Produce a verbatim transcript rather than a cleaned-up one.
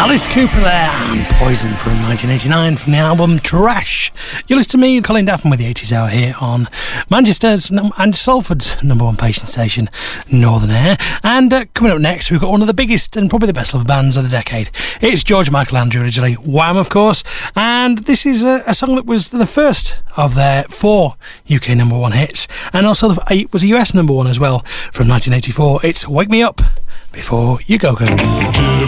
Alice Cooper there, and Poison from nineteen eighty-nine from the album Trash. You listen to me, Colin Daffin, with the eighties Hour here on Manchester's num- and Salford's number one patient station, Northern Air. And uh, coming up next, we've got one of the biggest and probably the best loved bands of the decade. It's George Michael Andrew originally, Wham of course, and this is a, a song that was the first of their four U K number one hits, and also the, it was a U S number one as well from nineteen eighty-four. It's Wake Me Up Before You Go Go.